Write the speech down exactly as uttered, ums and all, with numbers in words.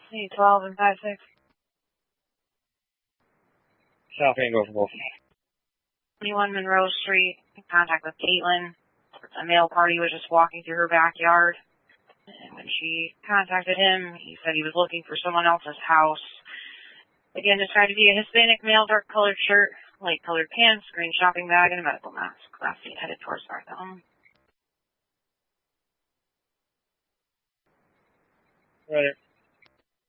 C twelve and five six. Shopping, go for both. twenty-one Monroe Street, in contact with Caitlin. A male party was just walking through her backyard. And when she contacted him, he said he was looking for someone else's house. Again, described to be a Hispanic male, dark-colored shirt, light-colored pants, green shopping bag, and a medical mask. Class eight headed towards North Elm. Right.